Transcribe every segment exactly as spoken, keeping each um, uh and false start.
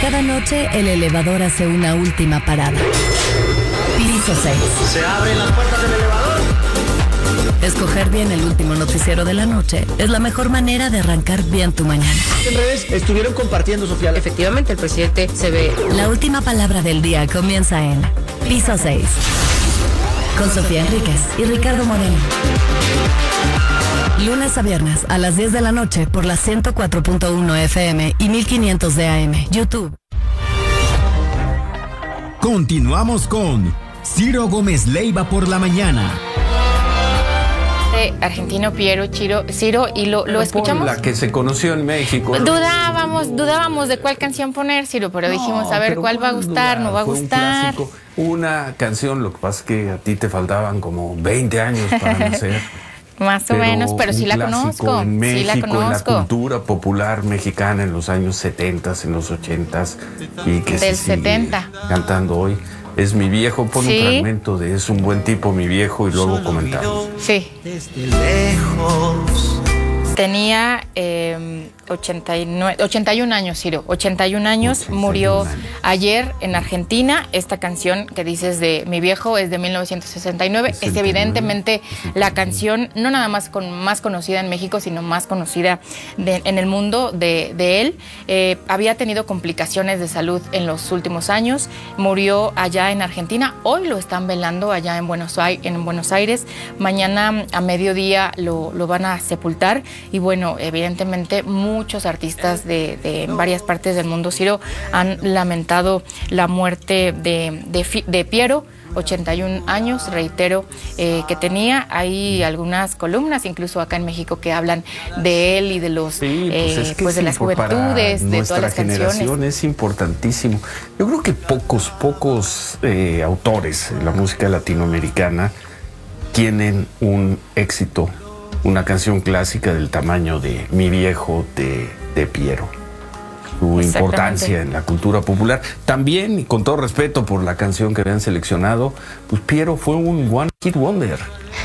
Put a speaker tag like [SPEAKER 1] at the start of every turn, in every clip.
[SPEAKER 1] Cada noche el elevador hace una última parada. Piso seis.
[SPEAKER 2] Se abren las puertas del elevador.
[SPEAKER 1] Escoger bien el último noticiero de la noche es la mejor manera de arrancar bien tu mañana.
[SPEAKER 2] En redes estuvieron compartiendo, Sofía.
[SPEAKER 3] Efectivamente, el presidente se ve.
[SPEAKER 1] La última palabra del día comienza en Piso seis. Con Sofía Enríquez y Ricardo Moreno. Lunes a viernes a las diez de la noche por la ciento cuatro punto uno F M y mil quinientos de A M. YouTube.
[SPEAKER 4] Continuamos con Ciro Gómez Leiva por la mañana.
[SPEAKER 5] Argentino Piero, Chiro, Ciro, y lo, lo escuchamos.
[SPEAKER 6] La que se conoció en México, ¿no?
[SPEAKER 5] Dudábamos, dudábamos de cuál canción poner, Ciro, pero no, dijimos, a ver, ¿cuál va a gustar? Dudar, ¿no va a gustar?
[SPEAKER 6] Un una canción, lo que pasa es que a ti te faltaban como veinte años para nacer.
[SPEAKER 5] Más o pero menos, pero sí la conozco.
[SPEAKER 6] En México,
[SPEAKER 5] sí la conozco.
[SPEAKER 6] En la cultura popular mexicana en los años setenta, en los ochenta y que
[SPEAKER 5] Del
[SPEAKER 6] se sigue
[SPEAKER 5] setenta.
[SPEAKER 6] Cantando hoy. Es mi viejo, pon ¿Sí? un fragmento de Es un buen tipo, mi viejo, y luego comentamos.
[SPEAKER 5] Sí.
[SPEAKER 2] Desde lejos.
[SPEAKER 5] Tenía eh, ochenta y nueve, ochenta y un años, Ciro. ochenta y un años, ochenta y un murió años. Ayer en Argentina. Esta canción que dices de Mi viejo es de mil novecientos sesenta y nueve. sesenta y nueve. Es evidentemente sesenta y nueve. La canción, no nada más, con, más conocida en México, sino más conocida de, en el mundo de, de él. Eh, había tenido complicaciones de salud en los últimos años. Murió allá en Argentina. Hoy lo están velando allá en Buenos Aires. En Buenos Aires. Mañana a mediodía lo, lo van a sepultar. Y bueno, evidentemente muchos artistas de, de varias partes del mundo, Ciro, han lamentado la muerte de, de, de Piero, ochenta y un años, reitero, eh, que tenía. Hay algunas columnas, incluso acá en México, que hablan de él y de los
[SPEAKER 6] sí, pues,
[SPEAKER 5] eh,
[SPEAKER 6] es que
[SPEAKER 5] pues de las juventudes, de todas las
[SPEAKER 6] generación
[SPEAKER 5] canciones.
[SPEAKER 6] Es importantísimo. Yo creo que pocos, pocos eh, autores en la música latinoamericana tienen un éxito, una canción clásica del tamaño de Mi viejo de, de Piero. Su importancia en la cultura popular. También, y con todo respeto por la canción que habían seleccionado, pues Piero fue un one hit wonder,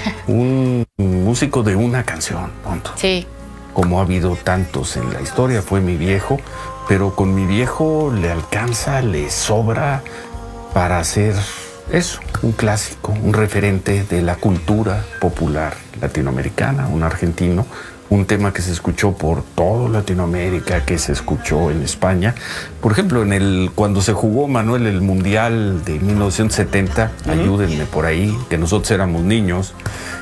[SPEAKER 6] un músico de una canción, punto.
[SPEAKER 5] Sí.
[SPEAKER 6] Como ha habido tantos en la historia, fue Mi viejo, pero con Mi viejo le alcanza, le sobra para hacer eso, un clásico, un referente de la cultura popular latinoamericana, un argentino, un tema que se escuchó por toda Latinoamérica, que se escuchó en España. Por ejemplo, en el cuando se jugó, Manuel, el Mundial de mil novecientos setenta, uh-huh. ayúdenme por ahí, que nosotros éramos niños.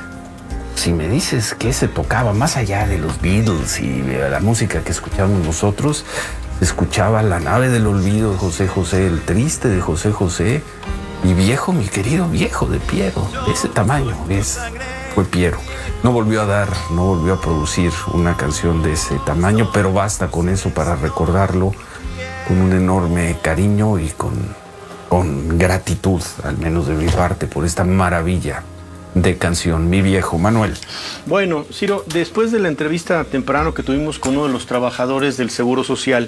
[SPEAKER 6] Si me dices que se tocaba más allá de los Beatles y de la música que escuchábamos nosotros, se escuchaba La nave del olvido de José José, El triste de José José, y viejo, mi querido viejo de Piero, de ese tamaño, es, fue Piero. No volvió a dar, no volvió a producir una canción de ese tamaño, pero basta con eso para recordarlo con un enorme cariño y con, con gratitud, al menos de mi parte, por esta maravilla de canción, Mi viejo. Manuel.
[SPEAKER 7] Bueno, Ciro, después de la entrevista temprano que tuvimos con uno de los trabajadores del Seguro Social,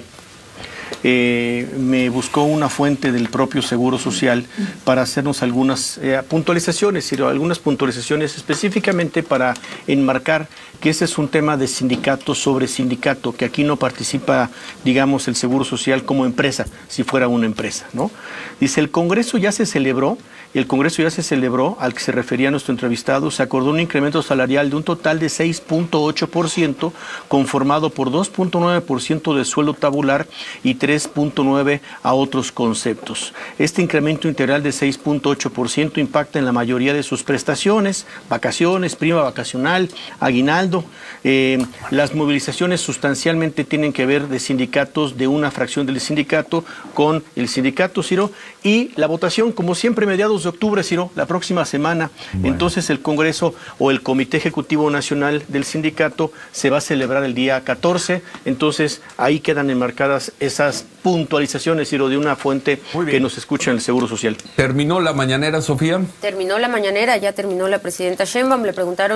[SPEAKER 7] Eh, me buscó una fuente del propio Seguro Social para hacernos algunas eh, puntualizaciones, Ciro, algunas puntualizaciones específicamente para enmarcar que ese es un tema de sindicato sobre sindicato, que aquí no participa, digamos, el Seguro Social como empresa, si fuera una empresa, ¿no? Dice, el Congreso ya se celebró, y el Congreso ya se celebró, al que se refería nuestro entrevistado, se acordó un incremento salarial de un total de seis punto ocho por ciento, conformado por dos punto nueve por ciento de sueldo tabular y tres punto nueve por ciento a otros conceptos. Este incremento integral de seis punto ocho por ciento impacta en la mayoría de sus prestaciones, vacaciones, prima vacacional, aguinaldo. Eh, las movilizaciones sustancialmente tienen que ver de sindicatos, de una fracción del sindicato con el sindicato, Ciro, y la votación, como siempre, mediados de octubre, Ciro, la próxima semana. Bueno. Entonces el Congreso o el Comité Ejecutivo Nacional del Sindicato se va a celebrar el día catorce, entonces ahí quedan enmarcadas esas puntualizaciones, Ciro, de una fuente que nos escucha en el Seguro Social.
[SPEAKER 6] ¿Terminó la mañanera, Sofía?
[SPEAKER 3] Terminó la mañanera, ya terminó la presidenta Sheinbaum, le preguntaron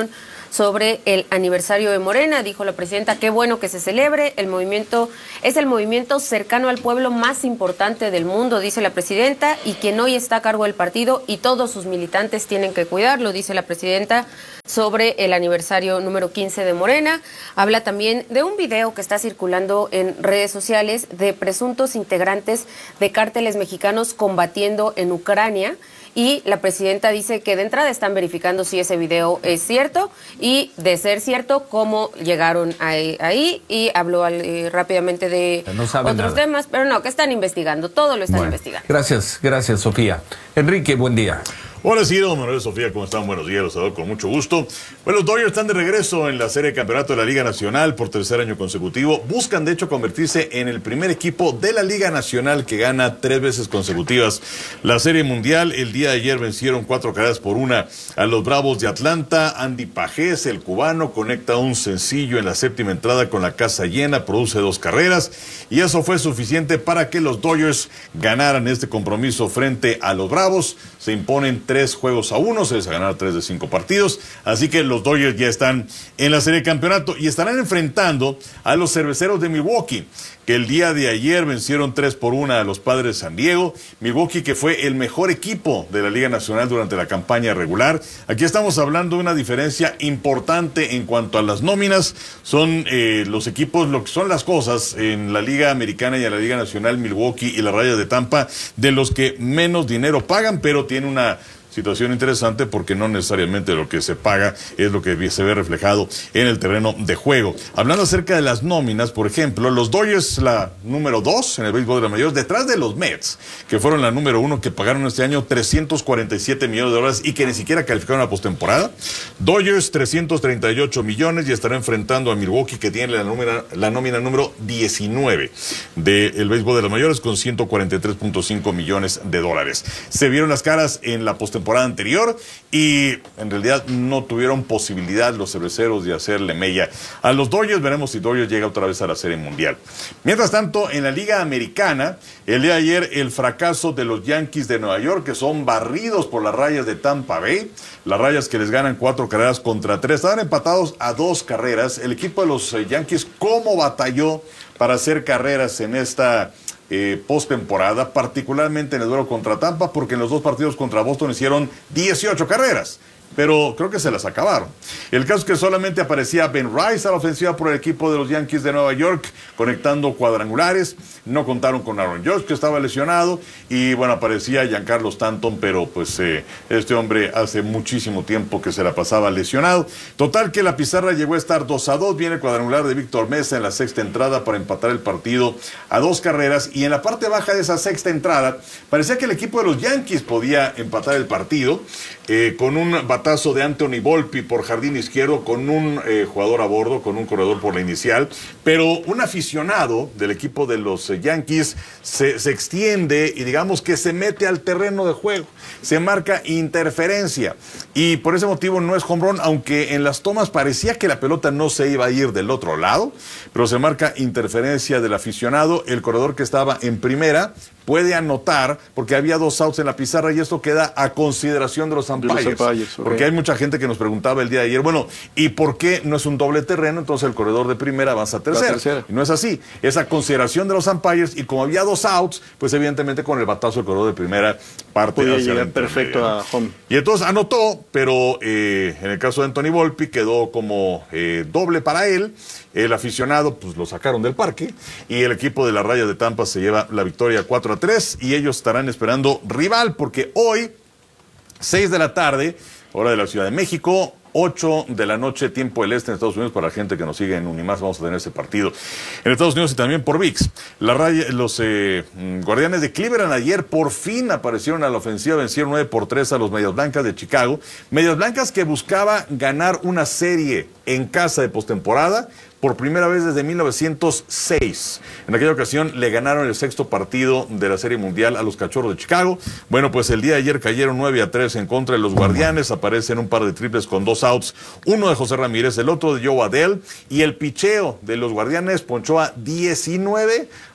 [SPEAKER 3] sobre el aniversario de Morena. Dijo la presidenta, qué bueno que se celebre, el movimiento es el movimiento cercano al pueblo más importante del mundo, dice la presidenta, y quien hoy está a cargo del partido y todos sus militantes tienen que cuidarlo, dice la presidenta sobre el aniversario número quince de Morena. Habla también de un video que está circulando en redes sociales de presuntos integrantes de cárteles mexicanos combatiendo en Ucrania. Y la presidenta dice que de entrada están verificando si ese video es cierto y, de ser cierto, cómo llegaron ahí. ahí y habló eh, rápidamente de no otros nada. temas, pero no, que están investigando, todo lo están bueno, investigando.
[SPEAKER 6] Gracias, gracias, Sofía. Enrique, buen día.
[SPEAKER 8] Hola, Ciro, Manuel, Sofía, ¿cómo están? Buenos días, los saludo con mucho gusto. Bueno, los Dodgers están de regreso en la serie de campeonato de la Liga Nacional por tercer año consecutivo. Buscan, de hecho, convertirse en el primer equipo de la Liga Nacional que gana tres veces consecutivas la Serie Mundial. El día de ayer vencieron cuatro carreras por una a los Bravos de Atlanta. Andy Pajés, el cubano, conecta un sencillo en la séptima entrada con la casa llena, produce dos carreras y eso fue suficiente para que los Dodgers ganaran este compromiso frente a los Bravos. Se imponen tres juegos a uno, se les va a ganar tres de cinco partidos, así que los Dodgers ya están en la serie de campeonato y estarán enfrentando a los Cerveceros de Milwaukee, que el día de ayer vencieron tres por una a los Padres de San Diego. Milwaukee, que fue el mejor equipo de la Liga Nacional durante la campaña regular. Aquí estamos hablando de una diferencia importante en cuanto a las nóminas. Son eh, los equipos, lo que son las cosas en la Liga Americana y en la Liga Nacional, Milwaukee y las Rayas de Tampa, de los que menos dinero pagan, pero tiene una situación interesante porque no necesariamente lo que se paga es lo que se ve reflejado en el terreno de juego. Hablando acerca de las nóminas, por ejemplo, los Dodgers, la número dos en el béisbol de las mayores, detrás de los Mets, que fueron la número uno, que pagaron este año trescientos cuarenta y siete millones de dólares y que ni siquiera calificaron a postemporada. Dodgers, trescientos treinta y ocho millones y estará enfrentando a Milwaukee, que tiene la nómina, la nómina número diecinueve del béisbol de las mayores, con ciento cuarenta y tres punto cinco millones de dólares. Se vieron las caras en la postemporada temporada anterior y en realidad no tuvieron posibilidad los cerveceros de hacerle mella a los Dodgers. Veremos si Dodgers llega otra vez a la Serie Mundial. Mientras tanto, en la Liga Americana, el día de ayer el fracaso de los Yankees de Nueva York, que son barridos por las Rayas de Tampa Bay, las Rayas que les ganan cuatro carreras contra tres, estaban empatados a dos carreras. El equipo de los Yankees, ¿cómo batalló para hacer carreras en esta Eh, postemporada, particularmente en el duelo contra Tampa, porque en los dos partidos contra Boston hicieron dieciocho carreras, pero creo que se las acabaron. El caso es que solamente aparecía Ben Rice a la ofensiva por el equipo de los Yankees de Nueva York, conectando cuadrangulares. No contaron con Aaron Judge, que estaba lesionado, y bueno, aparecía Giancarlo Stanton, pero pues eh, este hombre hace muchísimo tiempo que se la pasaba lesionado. Total que la pizarra llegó a estar dos a dos, viene el cuadrangular de Víctor Mesa en la sexta entrada para empatar el partido a dos carreras, y en la parte baja de esa sexta entrada parecía que el equipo de los Yankees podía empatar el partido, eh, con un batazo de Anthony Volpe por jardín izquierdo, con un eh, jugador a bordo, con un corredor por la inicial, pero un aficionado del equipo de los eh, Yankees se, se extiende y digamos que se mete al terreno de juego, se marca interferencia y por ese motivo no es home run, aunque en las tomas parecía que la pelota no se iba a ir del otro lado, pero se marca interferencia del aficionado. El corredor que estaba en primera puede anotar porque había dos outs en la pizarra y esto queda a consideración de los umpires. De los umpires, okay. Porque hay mucha gente que nos preguntaba el día de ayer, bueno, ¿y por qué no es un doble terreno? Entonces el corredor de primera avanza a tercera. tercera. Y no es así. Es a consideración de los umpires y como había dos outs, pues evidentemente con el batazo el corredor de primera parte
[SPEAKER 7] podía llegar perfecto a home.
[SPEAKER 8] Y entonces anotó, pero eh, en el caso de Anthony Volpe quedó como eh, doble para él. El aficionado pues lo sacaron del parque y el equipo de las Rayas de Tampa se lleva la victoria cuatro a tres y ellos estarán esperando rival porque hoy, seis de la tarde, hora de la Ciudad de México, ocho de la noche, tiempo del este en Estados Unidos, para la gente que nos sigue en Unimás, vamos a tener ese partido en Estados Unidos y también por V I X. La raya, los eh, Guardianes de Cleveland ayer por fin aparecieron a la ofensiva, vencieron nueve por tres a los Medias Blancas de Chicago. Medias Blancas que buscaba ganar una serie en casa de postemporada por primera vez desde mil novecientos seis. En aquella ocasión le ganaron el sexto partido de la Serie Mundial a los Cachorros de Chicago. Bueno, pues el día de ayer cayeron nueve a tres en contra de los Guardianes. Aparecen un par de triples con dos outs. Uno de José Ramírez, el otro de Joe Adell. Y el picheo de los Guardianes ponchó a diecinueve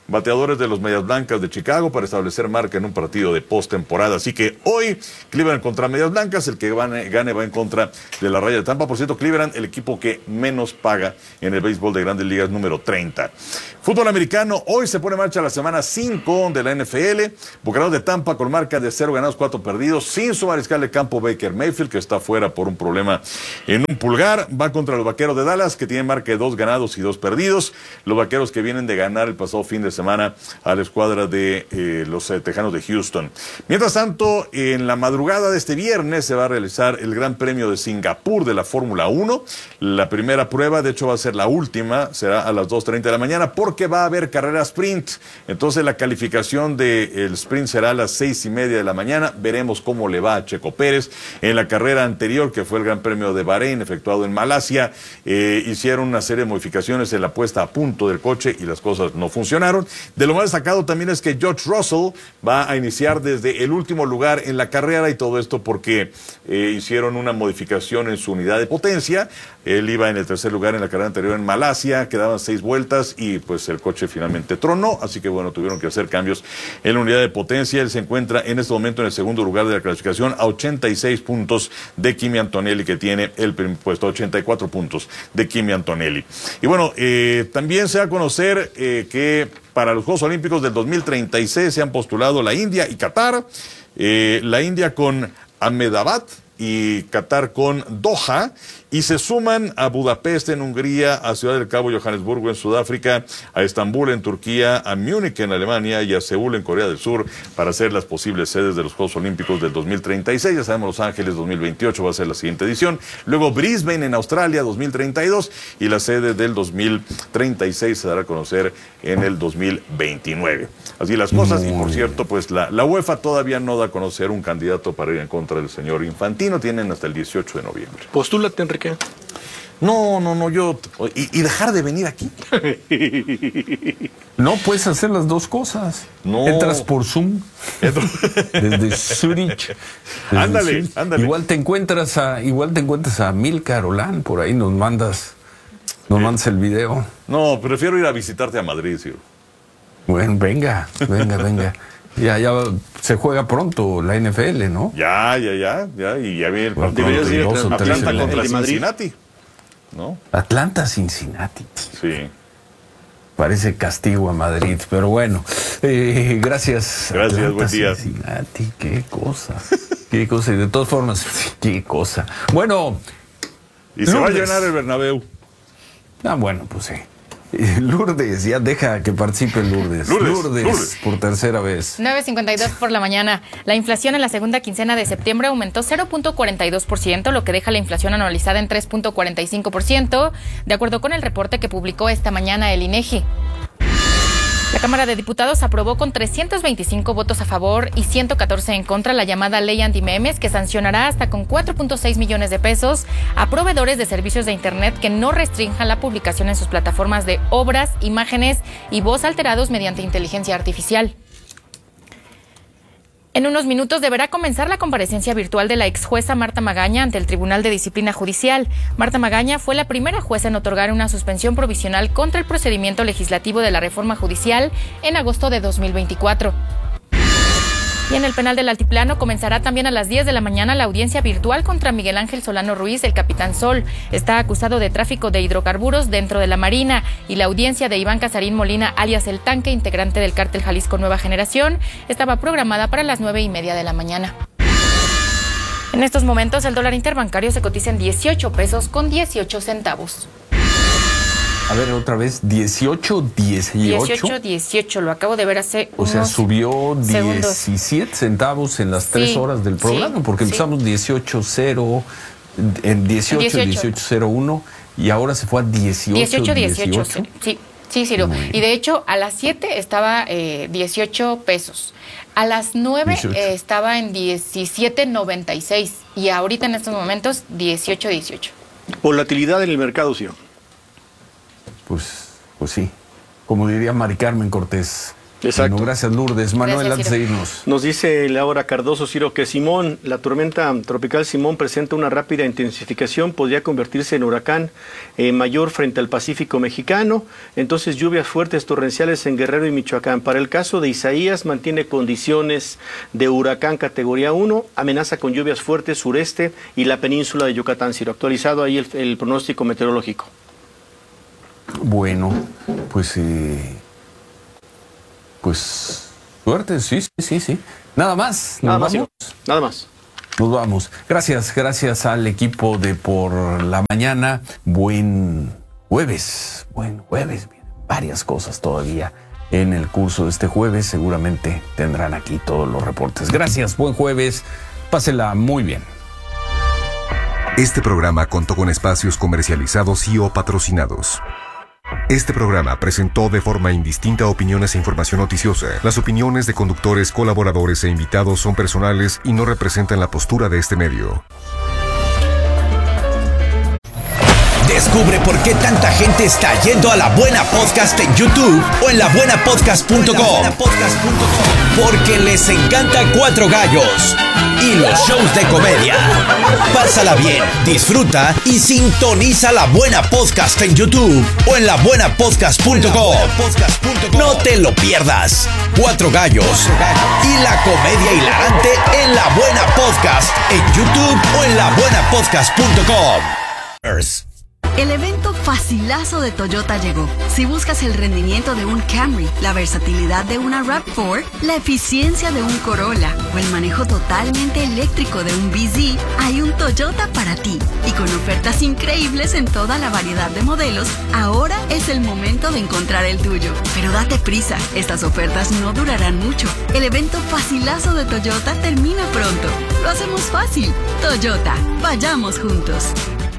[SPEAKER 8] bateadores de los Medias Blancas de Chicago para establecer marca en un partido de postemporada. Así que hoy Cleveland contra Medias Blancas, el que gane, gane va en contra de la Raya de Tampa. Por cierto, Cleveland, el equipo que menos paga en el béisbol de Grandes Ligas, número treinta. Fútbol americano, hoy se pone en marcha la semana cinco de la N F L. Bucaneros de Tampa con marca de cero ganados, cuatro perdidos, sin su mariscal de campo Baker Mayfield, que está fuera por un problema en un pulgar. Va contra los Vaqueros de Dallas, que tienen marca de dos ganados y dos perdidos. Los Vaqueros que vienen de ganar el pasado fin de semana a la escuadra de eh, los eh, Tejanos de Houston. Mientras tanto, en la madrugada de este viernes se va a realizar el Gran Premio de Singapur de la Fórmula uno. La primera prueba, de hecho va a ser la última, será a las dos treinta de la mañana, porque va a haber carrera sprint. Entonces la calificación del sprint será a las seis y media de la mañana. Veremos cómo le va a Checo Pérez. En la carrera anterior, que fue el Gran Premio de Bahrein, efectuado en Malasia, eh, hicieron una serie de modificaciones en la puesta a punto del coche y las cosas no funcionaron. De lo más destacado también es que George Russell va a iniciar desde el último lugar en la carrera, y todo esto porque eh, hicieron una modificación en su unidad de potencia. Él iba en el tercer lugar en la carrera anterior en Malasia, quedaban seis vueltas y pues el coche finalmente tronó, así que bueno, tuvieron que hacer cambios en la unidad de potencia. Él se encuentra en este momento en el segundo lugar de la clasificación a ochenta y seis puntos de Kimi Antonelli, que tiene el primer puesto, ochenta y cuatro puntos de Kimi Antonelli. Y bueno, eh, también se va a conocer eh, que para los Juegos Olímpicos del dos mil treinta y seis se han postulado la India y Qatar, eh, la India con Ahmedabad y Qatar con Doha, y se suman a Budapest en Hungría, a Ciudad del Cabo, Johannesburgo en Sudáfrica, a Estambul en Turquía, a Múnich en Alemania y a Seúl en Corea del Sur para ser las posibles sedes de los Juegos Olímpicos del dos mil treinta y seis. Ya sabemos, Los Ángeles dos mil veintiocho va a ser la siguiente edición, luego Brisbane en Australia dos mil treinta y dos, y la sede del dos mil treinta y seis se dará a conocer en el dos mil veintinueve. Así las cosas. Muy y por cierto, pues la, la UEFA todavía no da a conocer un candidato para ir en contra del señor Infantino. Tienen hasta el dieciocho de noviembre.
[SPEAKER 7] Postúlate, Enrique.
[SPEAKER 8] No, no, no, yo... Y, y dejar de venir aquí.
[SPEAKER 6] No, puedes hacer las dos cosas.
[SPEAKER 8] No.
[SPEAKER 6] Entras por Zoom. Desde Zurich. Desde
[SPEAKER 8] ándale,
[SPEAKER 6] Zurich.
[SPEAKER 8] ándale.
[SPEAKER 6] Igual te encuentras a, igual te encuentras a Milka Rolán, por ahí nos mandas, nos sí. mandas el video.
[SPEAKER 8] No, prefiero ir a visitarte a Madrid, Ciro.
[SPEAKER 6] Bueno, venga, venga, venga. Ya, ya se juega pronto la N F L, ¿no?
[SPEAKER 8] Ya, ya, ya, ya, y ya viene el partido
[SPEAKER 7] de
[SPEAKER 8] de Atlanta contra el Cincinnati, ¿no?
[SPEAKER 6] Atlanta, Cincinnati.
[SPEAKER 8] Sí.
[SPEAKER 6] Parece castigo a Madrid, pero bueno. Eh, gracias.
[SPEAKER 8] Gracias,
[SPEAKER 6] Atlanta,
[SPEAKER 8] buen día.
[SPEAKER 6] Cincinnati, qué cosa. Qué cosa, y de todas formas, qué cosa. Bueno.
[SPEAKER 8] Y se Lourdes. va a llenar el Bernabéu.
[SPEAKER 6] Ah, bueno, pues sí. Lourdes, ya deja que participe Lourdes.
[SPEAKER 8] Lourdes,
[SPEAKER 6] Lourdes, Lourdes, por tercera vez.
[SPEAKER 5] nueve cincuenta y dos por la mañana. La inflación en la segunda quincena de septiembre aumentó cero punto cuarenta y dos por ciento, lo que deja la inflación anualizada en tres punto cuarenta y cinco por ciento, de acuerdo con el reporte que publicó esta mañana el INEGI. La Cámara de Diputados aprobó con trescientos veinticinco votos a favor y ciento catorce en contra la llamada Ley Antimemes, que sancionará hasta con cuatro punto seis millones de pesos a proveedores de servicios de Internet que no restrinjan la publicación en sus plataformas de obras, imágenes y voz alterados mediante inteligencia artificial. En unos minutos deberá comenzar la comparecencia virtual de la ex jueza Marta Magaña ante el Tribunal de Disciplina Judicial. Marta Magaña fue la primera jueza en otorgar una suspensión provisional contra el procedimiento legislativo de la reforma judicial en agosto de dos mil veinticuatro. Y en el penal del Altiplano comenzará también a las diez de la mañana la audiencia virtual contra Miguel Ángel Solano Ruiz, el Capitán Sol. Está acusado de tráfico de hidrocarburos dentro de la Marina. Y la audiencia de Iván Casarín Molina, alias El Tanque, integrante del cártel Jalisco Nueva Generación, estaba programada para las nueve y media de la mañana. En estos momentos el dólar interbancario se cotiza en dieciocho pesos con dieciocho centavos.
[SPEAKER 6] A ver, otra vez, dieciocho, dieciocho.
[SPEAKER 5] dieciocho, dieciocho, lo acabo de ver hace
[SPEAKER 6] O sea, subió
[SPEAKER 5] segundos.
[SPEAKER 6] diecisiete centavos en las tres
[SPEAKER 5] sí,
[SPEAKER 6] horas del programa,
[SPEAKER 5] sí,
[SPEAKER 6] porque
[SPEAKER 5] sí.
[SPEAKER 6] empezamos dieciocho cero, en dieciocho, dieciocho cero uno, y ahora se fue a dieciocho,
[SPEAKER 5] dieciocho, dieciocho,
[SPEAKER 6] dieciocho.
[SPEAKER 5] Sí, sí, Ciro. Y de hecho, a las siete estaba eh, dieciocho pesos. A las nueve eh, estaba en diecisiete noventa y seis. Y ahorita en estos momentos, dieciocho, dieciocho.
[SPEAKER 7] Volatilidad en el mercado, sí.
[SPEAKER 6] Pues, pues sí, como diría Mari Carmen Cortés,
[SPEAKER 7] Exacto.
[SPEAKER 6] Bueno, gracias, Lourdes. Manuel,
[SPEAKER 3] Gracias,
[SPEAKER 6] antes de irnos.
[SPEAKER 7] Nos dice Laura Cardoso, Ciro, que Simón, la tormenta tropical Simón presenta una rápida intensificación, podría convertirse en huracán eh, mayor frente al Pacífico mexicano, entonces lluvias fuertes torrenciales en Guerrero y Michoacán. Para el caso de Isaías, mantiene condiciones de huracán categoría uno, amenaza con lluvias fuertes sureste y la península de Yucatán, Ciro. Actualizado ahí el, el pronóstico meteorológico.
[SPEAKER 6] Bueno, pues... Eh... Pues suerte, sí, sí, sí, sí. Nada más.
[SPEAKER 7] Nada
[SPEAKER 6] nos
[SPEAKER 7] más,
[SPEAKER 6] vamos.
[SPEAKER 7] Ciro. Nada más.
[SPEAKER 6] Nos vamos. Gracias, gracias al equipo de Por la Mañana. Buen jueves, buen jueves. Vienen varias cosas todavía en el curso de este jueves. Seguramente tendrán aquí todos los reportes. Gracias, buen jueves. Pásela muy bien.
[SPEAKER 9] Este programa contó con espacios comercializados y o patrocinados. Este programa presentó de forma indistinta opiniones e información noticiosa. Las opiniones de conductores, colaboradores e invitados son personales y no representan la postura de este medio.
[SPEAKER 10] Descubre por qué tanta gente está yendo a La Buena Podcast en YouTube o en la buena podcast punto com. Porque les encanta Cuatro Gallos y los shows de comedia. Pásala bien, disfruta y sintoniza La Buena Podcast en YouTube o en la buena podcast punto com. No te lo pierdas. Cuatro Gallos y la comedia hilarante en La Buena Podcast en YouTube o en la buena podcast punto com.
[SPEAKER 11] El evento facilazo de Toyota llegó. Si buscas el rendimiento de un Camry, la versatilidad de una RAV cuatro, la eficiencia de un Corolla o el manejo totalmente eléctrico de un B Z, hay un Toyota para ti. Y con ofertas increíbles en toda la variedad de modelos, ahora es el momento de encontrar el tuyo. Pero date prisa, estas ofertas no durarán mucho. El evento facilazo de Toyota termina pronto. Lo hacemos fácil. Toyota, vayamos juntos.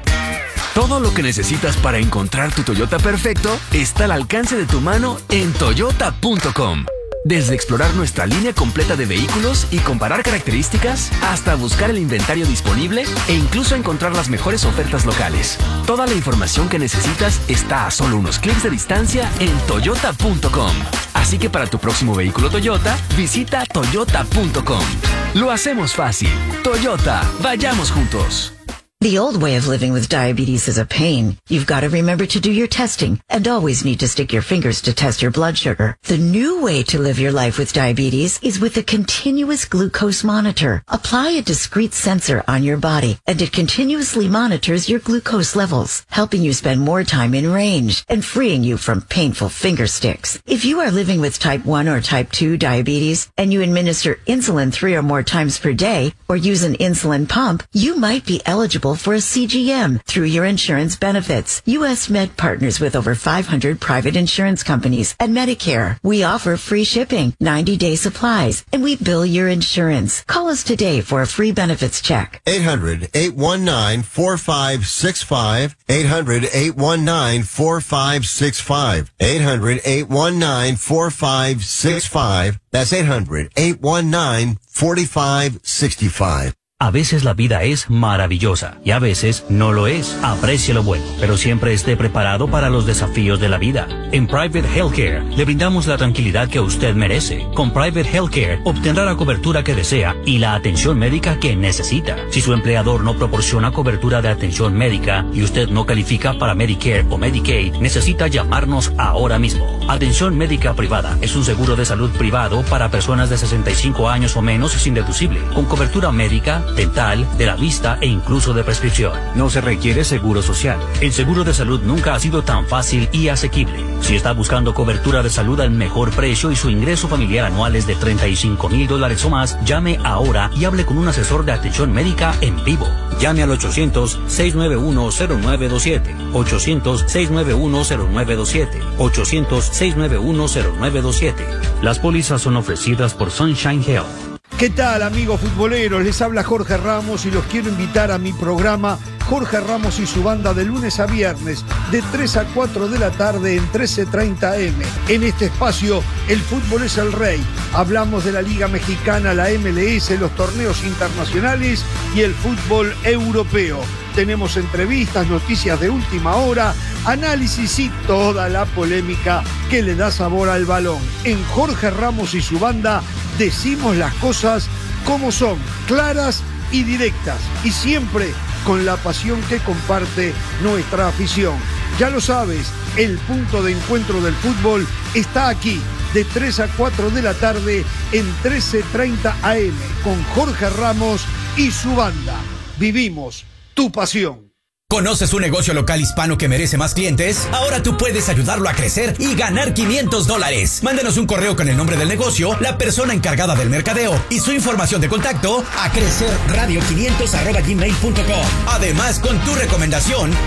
[SPEAKER 12] Todo lo que necesitas para encontrar tu Toyota perfecto está al alcance de tu mano en toyota punto com. Desde explorar nuestra línea completa de vehículos y comparar características, hasta buscar el inventario disponible e incluso encontrar las mejores ofertas locales. Toda la información que necesitas está a solo unos clics de distancia en toyota punto com. Así que para tu próximo vehículo Toyota, visita toyota punto com. Lo hacemos fácil. Toyota, vayamos juntos.
[SPEAKER 13] The old way of living with diabetes is a pain. You've got to remember to do your testing and always need to stick your fingers to test your blood sugar. The new way to live your life with diabetes is with a continuous glucose monitor. Apply a discrete sensor on your body and it continuously monitors your glucose levels, helping you spend more time in range and freeing you from painful finger sticks. If you are living with type one or type two diabetes and you administer insulin three or more times per day or use an insulin pump, you might be eligible for a C G M through your insurance benefits. U S Med partners with over five hundred private insurance companies and Medicare. We offer free shipping, ninety day supplies, and we bill your insurance. Call us today for a free benefits check.
[SPEAKER 14] eight hundred, eight one nine, four five six five. eight hundred, eight one nine, four five six five. eight hundred, eight one nine, four five six five. That's eight hundred, eight one nine, four five six five.
[SPEAKER 15] A veces la vida es maravillosa y a veces no lo es. Aprecie lo bueno, pero siempre esté preparado para los desafíos de la vida. En Private Healthcare le brindamos la tranquilidad que usted merece. Con Private Healthcare obtendrá la cobertura que desea y la atención médica que necesita. Si su empleador no proporciona cobertura de atención médica y usted no califica para Medicare o Medicaid, necesita llamarnos ahora mismo. Atención médica privada es un seguro de salud privado para personas de sesenta y cinco años o menos sin deducible, con cobertura médica, dental, de la vista e incluso de prescripción. No se requiere seguro social. El seguro de salud nunca ha sido tan fácil y asequible. Si está buscando cobertura de salud al mejor precio y su ingreso familiar anual es de treinta y cinco mil dólares o más, llame ahora y hable con un asesor de atención médica en vivo. Llame al ochocientos, seis nueve uno, cero nueve dos siete. ochocientos, seis nueve uno, cero nueve dos siete. ochocientos, seis nueve uno, cero nueve dos siete. Las pólizas son ofrecidas por Sunshine Health.
[SPEAKER 16] ¿Qué tal, amigos futboleros? Les habla Jorge Ramos y los quiero invitar a mi programa Jorge Ramos y su banda de lunes a viernes de tres a cuatro de la tarde en trece treinta eme. En este espacio, el fútbol es el rey. Hablamos de la Liga Mexicana, la eme ele ese, los torneos internacionales y el fútbol europeo. Tenemos entrevistas, noticias de última hora, análisis y toda la polémica que le da sabor al balón. En Jorge Ramos y su banda decimos las cosas como son, claras y directas, y siempre con la pasión que comparte nuestra afición. Ya lo sabes, el punto de encuentro del fútbol está aquí, de tres a cuatro de la tarde en trece treinta A M, con Jorge Ramos y su banda. Vivimos tu pasión.
[SPEAKER 10] ¿Conoces un negocio local hispano que merece más clientes? Ahora tú puedes ayudarlo a crecer y ganar quinientos dólares. Mándanos un correo con el nombre del negocio, la persona encargada del mercadeo y su información de contacto a crecerradio quinientos arroba gmail punto com. Además, con tu recomendación,